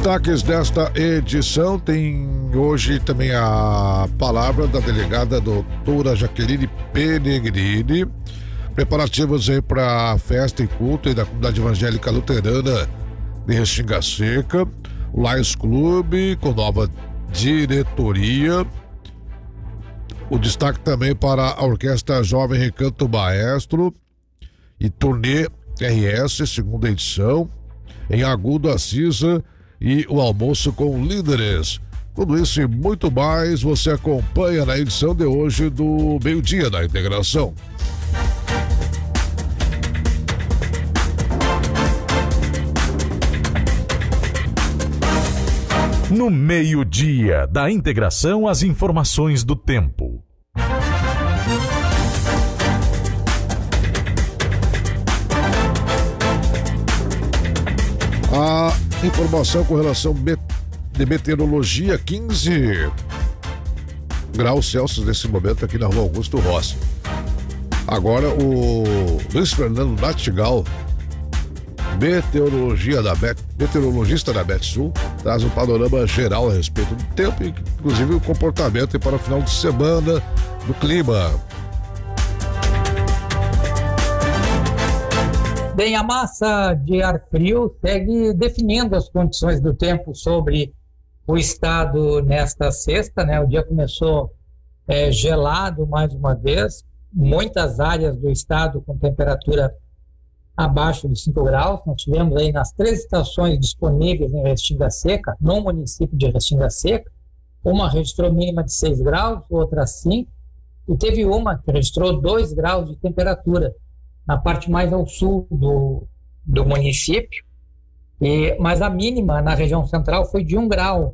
Destaques desta edição tem hoje também a palavra da delegada doutora Jaqueline Penegrini. Preparativos aí para a festa e culto aí da comunidade evangélica luterana de Restinga Seca. O Lions Clube com nova diretoria. O destaque também para a Orquestra Jovem Recanto Maestro e Turnê RS, segunda edição, em Agudo Assisa, e o almoço com líderes. Tudo isso e muito mais você acompanha na edição de hoje do Meio-Dia da Integração. No Meio-Dia da Integração, as informações do tempo. A informação com relação de meteorologia, 15 graus Celsius nesse momento aqui na Rua Augusto Rossi. Agora o Luiz Fernando Natigal, meteorologista da Metsul, traz um panorama geral a respeito do tempo e inclusive o comportamento para o final de semana do clima. Bem, a massa de ar frio segue definindo as condições do tempo sobre o estado nesta sexta, né? O dia começou gelado mais uma vez, muitas áreas do estado com temperatura abaixo de 5 graus. Nós tivemos aí nas 3 estações disponíveis em Restinga Seca, no município de Restinga Seca, uma registrou mínima de 6 graus, outra 5, e teve uma que registrou 2 graus de temperatura, na parte mais ao sul do município, mas a mínima na região central foi de 1 grau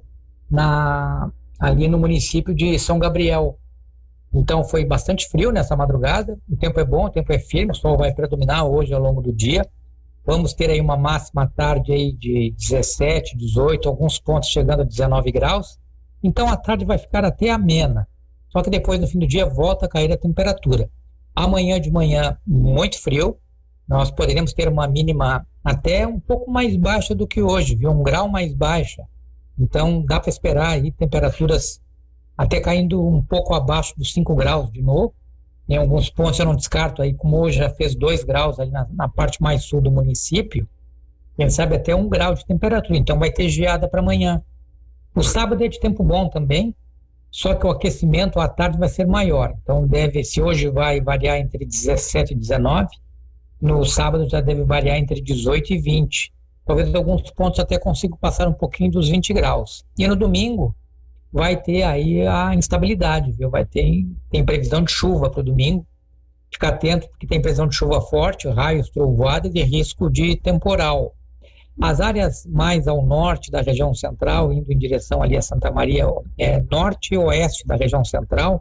ali no município de São Gabriel. Então foi bastante frio nessa madrugada, o tempo é bom, o tempo é firme, o sol vai predominar hoje ao longo do dia. Vamos ter aí uma máxima à tarde aí de 17, 18, alguns pontos chegando a 19 graus. Então a tarde vai ficar até amena, só que depois no fim do dia volta a cair a temperatura. Amanhã de manhã, muito frio, nós poderemos ter uma mínima até um pouco mais baixa do que hoje, viu? 1 grau mais baixa. Então dá para esperar aí temperaturas até caindo um pouco abaixo dos 5 graus de novo. Em alguns pontos eu não descarto aí, como hoje já fez 2 graus ali na parte mais sul do município, quem sabe até 1 grau de temperatura, então vai ter geada para amanhã. O sábado é de tempo bom também, só que o aquecimento à tarde vai ser maior, então se hoje vai variar entre 17 e 19, no sábado já deve variar entre 18 e 20, talvez alguns pontos até consiga passar um pouquinho dos 20 graus, e no domingo vai ter aí a instabilidade, viu? Tem previsão de chuva para o domingo, ficar atento porque tem previsão de chuva forte, raios, trovoadas e risco de temporal. As áreas mais ao norte da região central, indo em direção ali a Santa Maria, norte e oeste da região central,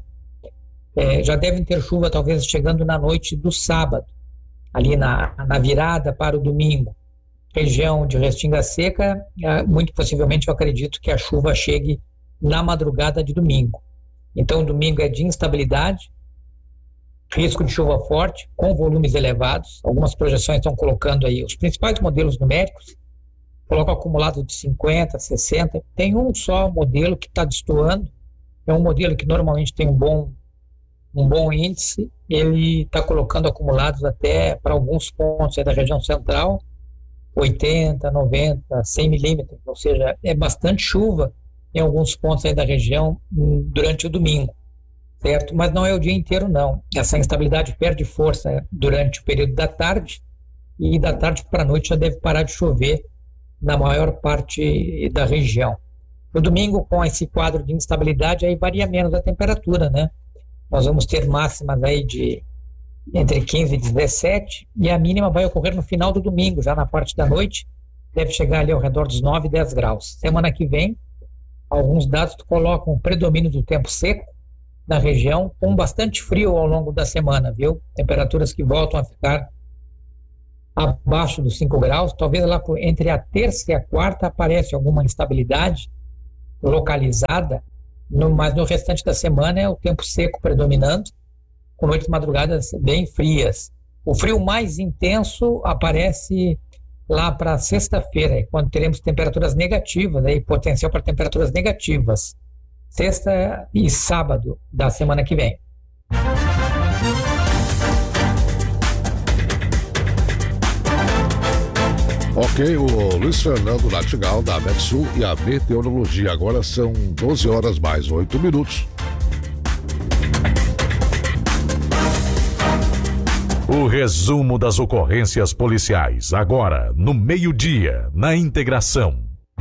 já devem ter chuva talvez chegando na noite do sábado, ali na virada para o domingo. Região de Restinga Seca, muito possivelmente eu acredito que a chuva chegue na madrugada de domingo. Então domingo é de instabilidade, risco de chuva forte, com volumes elevados. Algumas projeções estão colocando aí os principais modelos numéricos, colocam acumulado de 50, 60, tem um só modelo que está destoando, é um modelo que normalmente tem um bom índice, ele está colocando acumulados até para alguns pontos aí da região central, 80, 90, 100 milímetros, ou seja, é bastante chuva em alguns pontos aí da região durante o domingo, certo? Mas não é o dia inteiro não, essa instabilidade perde força durante o período da tarde, e da tarde para a noite já deve parar de chover na maior parte da região. No domingo, com esse quadro de instabilidade, aí varia menos a temperatura, né? Nós vamos ter máximas aí de entre 15 e 17, e a mínima vai ocorrer no final do domingo, já na parte da noite, deve chegar ali ao redor dos 9, 10 graus. Semana que vem, alguns dados colocam o predomínio do tempo seco na região, com bastante frio ao longo da semana, viu? Temperaturas que voltam a ficar abaixo dos 5 graus, talvez lá entre a terça e a quarta aparece alguma instabilidade localizada, mas no restante da semana é o tempo seco predominando, com noites e madrugadas bem frias. O frio mais intenso aparece lá para sexta-feira, quando teremos temperaturas negativas, aí, potencial para temperaturas negativas. Sexta e sábado da semana que vem. Ok, o Luiz Fernando Natigal da Metsul e a meteorologia. Agora são 12 horas mais 8 minutos. O resumo das ocorrências policiais, agora, no meio-dia, na Integração.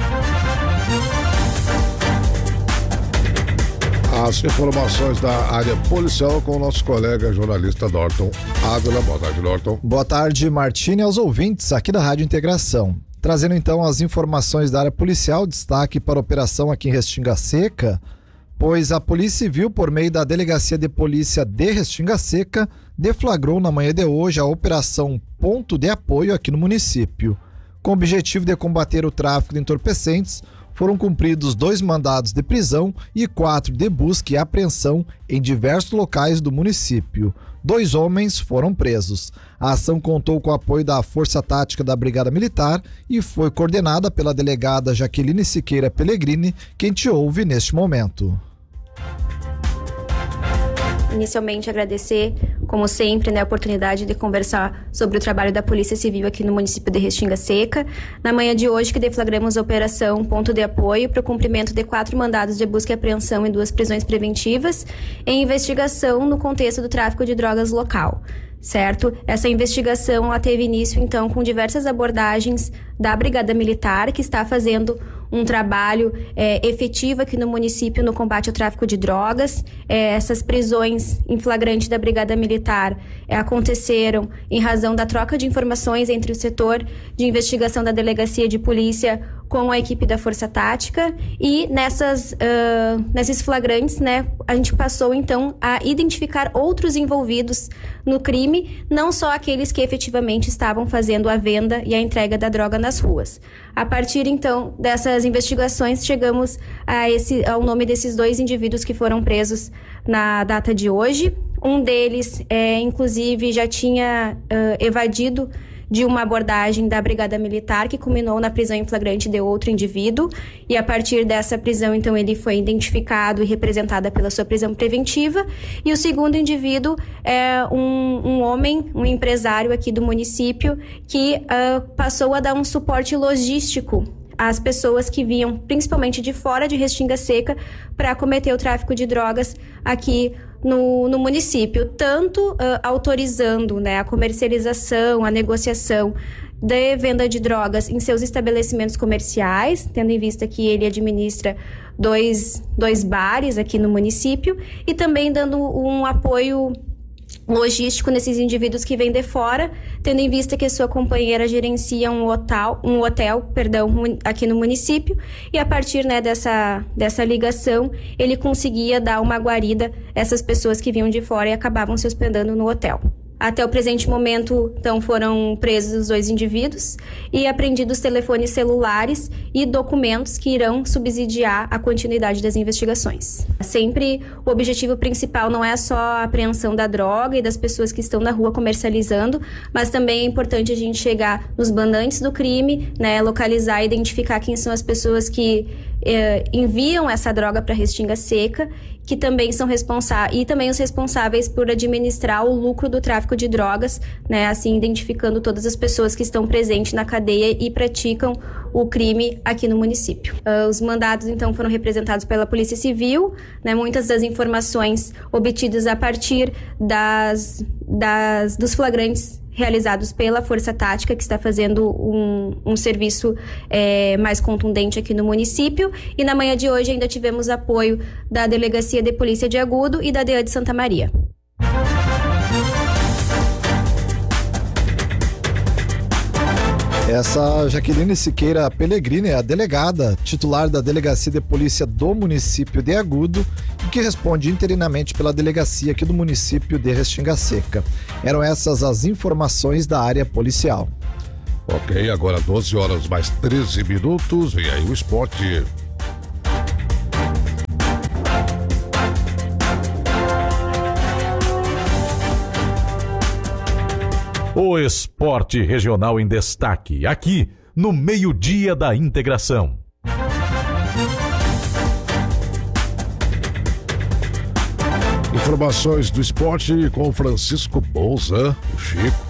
As informações da área policial com o nosso colega jornalista Norton Ávila. Boa tarde, Norton. Boa tarde, Martini, aos ouvintes aqui da Rádio Integração. Trazendo então as informações da área policial, destaque para a operação aqui em Restinga Seca, pois a Polícia Civil, por meio da Delegacia de Polícia de Restinga Seca, deflagrou na manhã de hoje a Operação Ponto de Apoio aqui no município. Com o objetivo de combater o tráfico de entorpecentes, foram cumpridos 2 mandados de prisão e 4 de busca e apreensão em diversos locais do município. 2 homens foram presos. A ação contou com o apoio da Força Tática da Brigada Militar e foi coordenada pela delegada Jaqueline Siqueira Pellegrini, quem te ouve neste momento. Inicialmente, agradecer, como sempre, a oportunidade de conversar sobre o trabalho da Polícia Civil aqui no município de Restinga Seca. Na manhã de hoje, que deflagramos a Operação Ponto de Apoio para o cumprimento de 4 mandados de busca e apreensão e 2 prisões preventivas em investigação no contexto do tráfico de drogas local. Certo? Essa investigação ela teve início, então, com diversas abordagens da Brigada Militar, que está fazendo um trabalho efetivo aqui no município no combate ao tráfico de drogas. Essas prisões em flagrante da Brigada Militar aconteceram em razão da troca de informações entre o setor de investigação da Delegacia de Polícia com a equipe da Força Tática, e nesses flagrantes, a gente passou então a identificar outros envolvidos no crime, não só aqueles que efetivamente estavam fazendo a venda e a entrega da droga nas ruas. A partir então dessas investigações, chegamos ao nome desses 2 indivíduos que foram presos na data de hoje. Um deles, inclusive, já tinha evadido de uma abordagem da Brigada Militar, que culminou na prisão em flagrante de outro indivíduo, e a partir dessa prisão, então, ele foi identificado e representado pela sua prisão preventiva. E o segundo indivíduo é um homem, um empresário aqui do município, que passou a dar um suporte logístico às pessoas que vinham principalmente de fora de Restinga Seca para cometer o tráfico de drogas aqui no município, tanto autorizando a comercialização, a negociação de venda de drogas em seus estabelecimentos comerciais, tendo em vista que ele administra dois bares aqui no município, e também dando um apoio logístico nesses indivíduos que vêm de fora, tendo em vista que sua companheira gerencia um hotel, aqui no município, e a partir dessa ligação, ele conseguia dar uma guarida a essas pessoas que vinham de fora e acabavam se hospedando no hotel. Até o presente momento, então, foram presos os 2 indivíduos e apreendidos telefones celulares e documentos que irão subsidiar a continuidade das investigações. Sempre o objetivo principal não é só a apreensão da droga e das pessoas que estão na rua comercializando, mas também é importante a gente chegar nos mandantes do crime, localizar e identificar quem são as pessoas que enviam essa droga para Restinga Seca, que também são responsáveis, e também os responsáveis por administrar o lucro do tráfico de drogas, assim identificando todas as pessoas que estão presentes na cadeia e praticam o crime aqui no município. Os mandados, então, foram representados pela Polícia Civil, muitas das informações obtidas a partir dos flagrantes realizados pela Força Tática, que está fazendo um serviço mais contundente aqui no município. E na manhã de hoje ainda tivemos apoio da Delegacia de Polícia de Agudo e da DEA de Santa Maria. Essa Jaqueline Siqueira Pellegrini é a delegada titular da Delegacia de Polícia do município de Agudo e que responde interinamente pela delegacia aqui do município de Restinga Seca. Eram essas as informações da área policial. Ok, agora 12 horas mais 13 minutos, vem aí o esporte. O esporte regional em destaque, aqui no Meio-Dia da Integração. Informações do esporte com Francisco Bolsa, o Chico.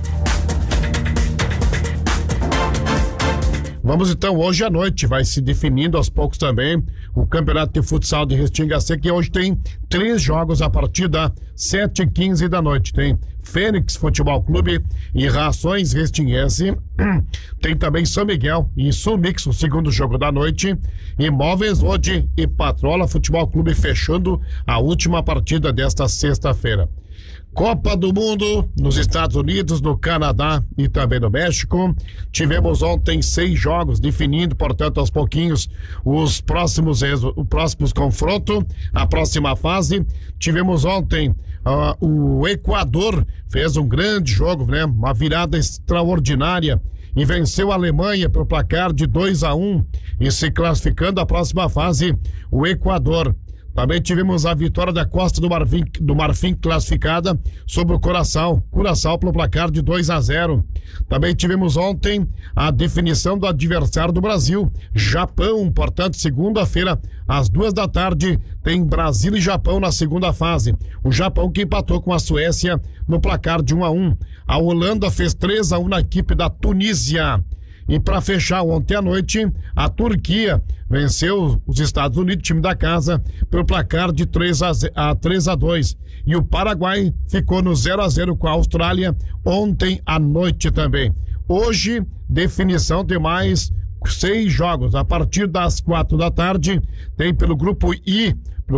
Vamos então, hoje à noite vai se definindo aos poucos também o campeonato de futsal de Restinga Seca, que hoje tem 3 jogos a partir das 7h15 da noite. Tem Fênix Futebol Clube e Rações Restinguense. Tem também São Miguel e Sulmix, o segundo jogo da noite. E Móveis Ode e Patrola Futebol Clube fechando a última partida desta sexta-feira. Copa do Mundo nos Estados Unidos, no Canadá e também no México. Tivemos ontem 6 jogos, definindo, portanto, aos pouquinhos os próximos confrontos, a próxima fase. Tivemos ontem o Equador, fez um grande jogo, né? Uma virada extraordinária e venceu a Alemanha pelo placar de 2-1 e se classificando à próxima fase, o Equador. Também tivemos a vitória da Costa do Marfim classificada sobre o Curaçao pelo placar de 2-0. Também tivemos ontem a definição do adversário do Brasil, Japão. Portanto, segunda-feira, às 14h, tem Brasil e Japão na segunda fase. O Japão que empatou com a Suécia no placar de 1-1. A Holanda fez 3-1 na equipe da Tunísia. E para fechar, ontem à noite, a Turquia venceu os Estados Unidos, time da casa, pelo placar de 3-2. E o Paraguai ficou no 0-0 com a Austrália ontem à noite também. Hoje, definição de mais 6 jogos. A partir das 4h, tem pelo grupo I.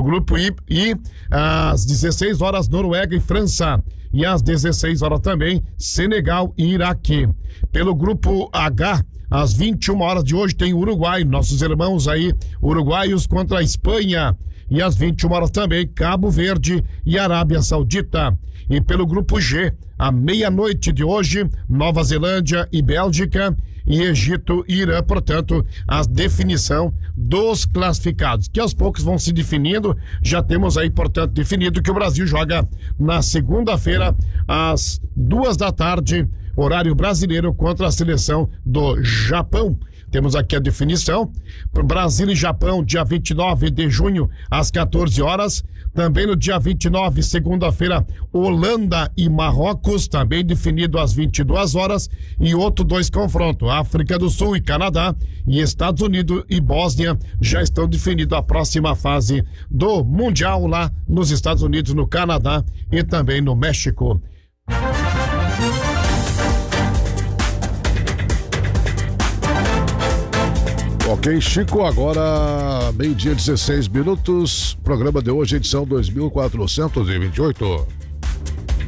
Às 16 horas, Noruega e França. E às 16 horas também, Senegal e Iraque. Pelo grupo H, às 21 horas de hoje, tem Uruguai, nossos irmãos aí, uruguaios contra a Espanha. E às 21 horas também, Cabo Verde e Arábia Saudita. E pelo grupo G, à meia-noite de hoje, Nova Zelândia e Bélgica. E Egito e Irã, portanto, a definição dos classificados, que aos poucos vão se definindo. Já temos aí, portanto, definido que o Brasil joga na segunda-feira, às 14h, horário brasileiro, contra a seleção do Japão. Temos aqui a definição. Brasil e Japão, dia 29 de junho, às 14 horas. Também no dia 29, segunda-feira, Holanda e Marrocos, também definido às 22 horas. E outros 2 confrontos, África do Sul e Canadá, e Estados Unidos e Bósnia, já estão definidos a próxima fase do Mundial lá nos Estados Unidos, no Canadá e também no México. Ok, Chico, agora 12h16. Programa de hoje, edição 2428.